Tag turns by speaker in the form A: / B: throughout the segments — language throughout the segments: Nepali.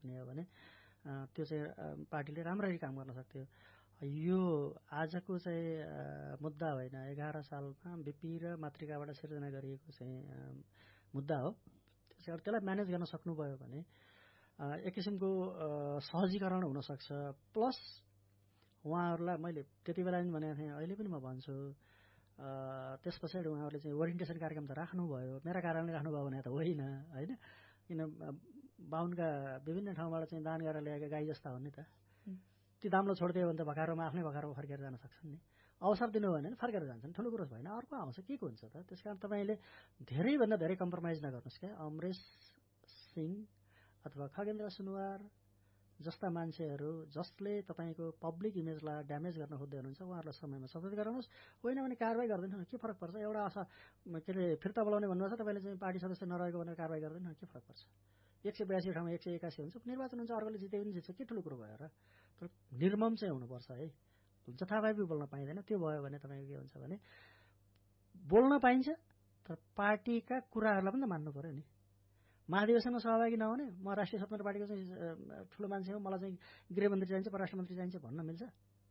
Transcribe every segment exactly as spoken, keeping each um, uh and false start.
A: हुने हो भने त्यो चाहिँ पार्टीले राम्ररी काम गर्न सक्थ्यो। यो आजको चाहिँ मुद्दा होइन, एघार सालमा बिपी र मातृकाबाट सिर्जना गरिएको चाहिँ मुद्दा हो। त्यसलाई म्यानेज गर्न सक्नुभयो भने एक किसिमको सहजीकरण हुनसक्छ। प्लस उहाँहरूलाई मैले त्यति बेला पनि भनेको थिएँ, अहिले पनि म भन्छु, त्यस पछाडि उहाँहरूले चाहिँ ओरिएन्टेसन कार्यक्रम त राख्नुभयो, मेरा कारणले राख्नुभयो भने त होइन होइन किन बाहुनका विभिन्न ठाउँबाट चाहिँ दान गरेर ल्याएका गाई जस्ता हुन् नि त। ती दाम्लो छोडिदियो भने त भकारोमा आफ्नै भकारोमा फर्केर जान सक्छन् नि। अवसर दिनु भयो भने फर्केर जान्छन्, ठुलो कुरो भएन। अर्को आउँछ के को हुन्छ त। त्यस कारण तपाईँले धेरैभन्दा धेरै कम्प्रोमाइज नगर्नुहोस् क्या। अमरेश सिंह अथवा खगेन्द्र सुनुवार जस्ता मान्छेहरू जसले तपाईँको पब्लिक इमेजलाई ड्यामेज गर्न खोज्दै हुनुहुन्छ उहाँहरूलाई समयमा सचेत गराउनुहोस्। होइन भने कारवाही गर्दैन, के फरक पर्छ। एउटा आशा के अरे फिर्ता बोलाउने भन्नुभएको छ, तपाईँले चाहिँ पार्टी सदस्य नरहेको भनेर कारवाही गर्दैन, के फरक पर्छ। एक सय बयासी ठाउँमा एक सय एकासी हुन्छ, निर्वाचन हुन्छ, अर्कोले जिते पनि जित्छ, के ठुलो कुरो भयो र। तर निर्मम चाहिँ हुनुपर्छ है, जथाभावी बोल्न पाइँदैन। त्यो भयो भने तपाईँको के हुन्छ भने बोल्न पाइन्छ तर पार्टीका कुराहरूलाई पनि त मान्नु पर्यो नि। महाधिवेशनमा सहभागी नहुने, म राष्ट्रिय स्वतन्त्र पार्टीको चाहिँ ठुलो मान्छे हो, मलाई चाहिँ गृहमन्त्री चाहिन्छ, परराष्ट्र मन्त्री चाहिन्छ भन्न मिल्छ?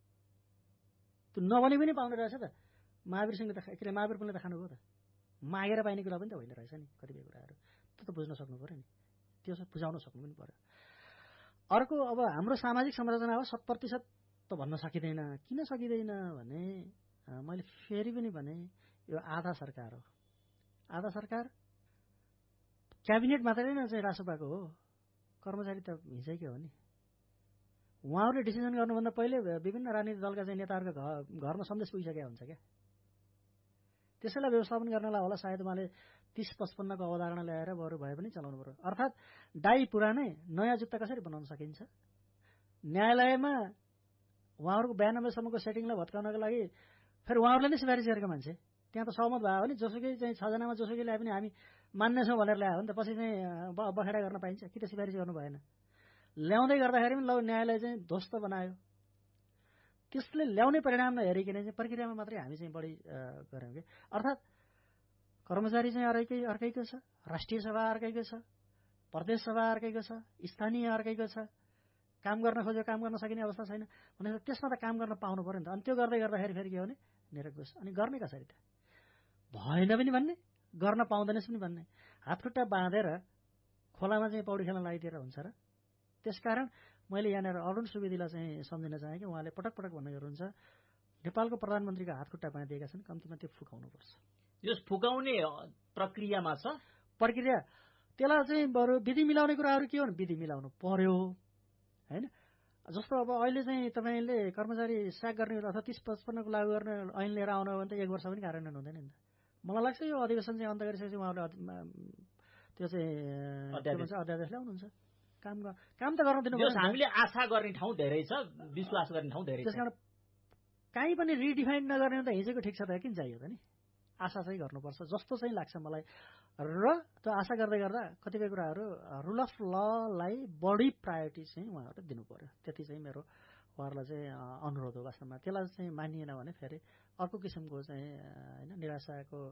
A: त्यो नभने पनि पाउने रहेछ त। महावीर सिंहले त के अरे महावीर पुनले त खानुभयो त। मागेर पाइने कुरा पनि त होइन रहेछ नि कतिपय कुराहरू। त्यो त बुझ्न सक्नु पऱ्यो नि, त्यो चाहिँ बुझाउन सक्नु पनि पऱ्यो। अर्को अब हाम्रो सामाजिक संरचना हो शत प्रतिशत त भन्न सकिँदैन। किन सकिँदैन भने मैले फेरि पनि भने यो आधा सरकार हो। आधा सरकार क्याबिनेट मात्रै नै चाहिँ रासोपाको हो, कर्मचारी त हिजैकै हो नि। उहाँहरूले डिसिजन गर्नुभन्दा पहिले विभिन्न राजनीतिक दलका चाहिँ नेताहरूको घरमा सन्देश पुगिसकेको हुन्छ क्या। त्यसैलाई व्यवस्थापन गर्नलाई होला सायद उहाँले तीस पचपन्नको अवधारणा ल्याएर बरु भए पनि चलाउनु पर्यो। अर्थात् डाई पुरानै नयाँ जुत्ता कसरी बनाउन सकिन्छ। न्यायालयमा उहाँहरूको बयानब्बेसम्मको सेटिङलाई भत्काउनको लागि फेरि उहाँहरूले नै सिफारिस गरेको मान्छे त्यहाँ त सहमत भयो भने जोसुकै चाहिँ छजनामा जोसुकै ल्याए पनि हामी मान्नेछौँ भनेर ल्यायो भने त पछि चाहिँ बखेडा गर्न पाइन्छ कि त सिफारिस गर्नु भएन। ल्याउँदै गर्दाखेरि पनि ल न्यायालय चाहिँ ध्वस्त बनायो। त्यसले ल्याउने परिणाम नहेरिकन चाहिँ प्रक्रियामा मात्रै हामी चाहिँ बढी गऱ्यौँ कि। अर्थात् कर्मचारी चाहिँ अर्कै अर्कैको छ, राष्ट्रिय सभा अर्कैको छ, प्रदेश सभा अर्कैको छ, स्थानीय अर्कैको छ। काम गर्न खोज्यो काम गर्न सकिने अवस्था छैन भनेर त्यसमा त काम गर्न पाउनु पऱ्यो नि त। अनि त्यो गर्दै गर्दाखेरि फेरि के हो भने निरङ्कुश। अनि गर्ने कसरी त? भएन पनि भन्ने, गर्न पाउँदैनस् पनि भन्ने। हातखुट्टा बाँधेर खोलामा चाहिँ पौडी खेल्न लगाइदिएर हुन्छ र? त्यसकारण मैले यहाँनिर अरुण सुवेदीलाई चाहिँ सम्झिन चाहेँ कि उहाँले पटक पटक भन्ने गर्नुहुन्छ नेपालको प्रधानमन्त्रीको हातखुट्टा बाँधिएका छन्, कम्तीमा त्यो फुकाउनुपर्छ।
B: यो फुकाउने प्रक्रियामा छ
A: प्रक्रिया। त्यसलाई चाहिँ बरु विधि मिलाउने कुराहरू के हो भने विधि मिलाउनु पर्यो होइन। जस्तो अब अहिले चाहिँ तपाईँले कर्मचारी स्याक गर्ने अथवा तीस पचपन्नको लागू गर्ने ऐन लिएर आउनु भने त एक वर्ष पनि कार्यान्वयन हुँदैन नि त। मलाई लाग्छ यो अधिवेशन चाहिँ अन्त गरिसकेपछि उहाँहरूले त्यो चाहिँ अध्यादेश ल्याउनुहुन्छ। काम काम त गर्न दिनु पर्छ।
B: हामीले आशा गर्ने ठाउँ धेरै छ, विश्वास गर्ने ठाउँ धेरै छ।
A: त्यसकारण काहीँ पनि रिडिफाइन नगर्ने त हिजोको ठिक छ त किन चाहियो त नि। आशा चाहिँ गर्नुपर्छ जस्तो चाहिँ लाग्छ मलाई। र त्यो आशा गर्दै गर्दा कतिपय कुराहरू रुल अफ ललाई बढी प्रायोरिटी चाहिँ उहाँहरूले दिनु पर्यो। त्यति चाहिँ मेरो उहाँहरूलाई चाहिँ अनुरोध हो वास्तवमा। त्यसलाई चाहिँ मानिएन भने फेरि अर्को किसिमको चाहिँ होइन निराशाको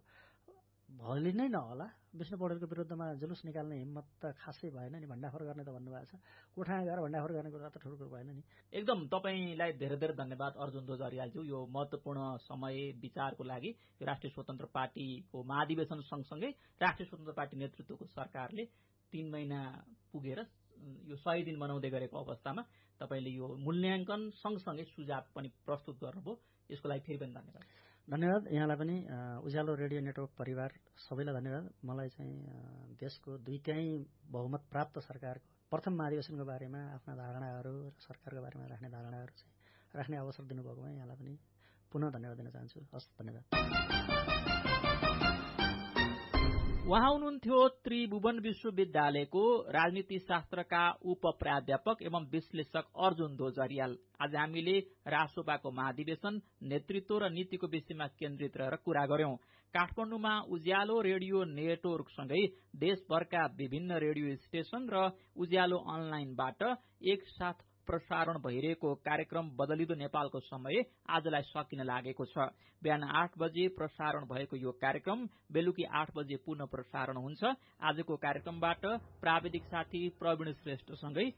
A: भोलि नै नहोला। विष्णु पौडेलको विरुद्धमा जुलुस निकाल्ने हिम्मत त खासै भएन नि। भण्डाफोर गर्ने त भन्नुभएको छ, कोठामा गएर भण्डाफोर गर्ने कुरा त ठुलो कुरो भएन नि।
B: एकदम तपाईँलाई धेरै धेरै धन्यवाद अर्जुन ध्वजरियालज्यू। यो महत्त्वपूर्ण समय विचारको लागि यो राष्ट्रिय स्वतन्त्र पार्टीको महाधिवेशन सँगसँगै राष्ट्रिय स्वतन्त्र पार्टी नेतृत्वको सरकारले तीन महिना पुगेर यो सय दिन मनाउँदै गरेको अवस्थामा तपाईँले यो मूल्याङ्कन सँगसँगै सुझाव पनि प्रस्तुत गर्नुभयो। यसको लागि फेरि पनि धन्यवाद।
A: धन्यवाद यहाँलाई पनि, उज्यालो रेडियो नेटवर्क परिवार सबैलाई धन्यवाद। मलाई चाहिँ देशको दुई तिहाई बहुमत प्राप्त सरकारको प्रथम महाधिवेशनको बारेमा आफ्ना धारणाहरू र सरकारको बारेमा राख्ने धारणाहरू चाहिँ राख्ने अवसर दिनुभएकोमा यहाँलाई पनि पुनः धन्यवाद दिन चाहन्छु। हस्, धन्यवाद।
B: उहाँ हुनुहुन्थ्यो त्रिभुवन विश्वविद्यालयको राजनीति शास्त्रका उप प्राध्यापक एवं विश्लेषक अर्जुन ध्वजरियाल। आज हामीले रासोपाको महाधिवेशन नेतृत्व र नीतिको विषयमा केन्द्रित रहेर कुरा गर्यौं। काठमाडौँमा उज्यालो रेडियो नेटवर्कसँगै देशभरका विभिन्न रेडियो स्टेशन र उज्यालो अनलाइनबाट एकसाथ प्रसारण भइरहेको कार्यक्रम बदलिदो नेपालको समय आजलाई सकिन लागेको छ। बिहान आठ बजे प्रसारण भएको यो कार्यक्रम बेलुकी आठ बजे पुनः प्रसारण हुन्छ। आजको कार्यक्रमबाट प्राविधिक साथी प्रवीण श्रेष्ठसँगै